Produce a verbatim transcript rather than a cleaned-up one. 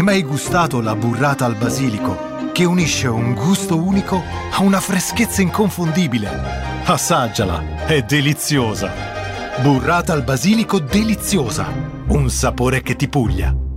mai gustato la burrata al basilico, che unisce un gusto unico a una freschezza inconfondibile? Assaggiala, è deliziosa! Burrata al basilico deliziosa, un sapore che ti puglia.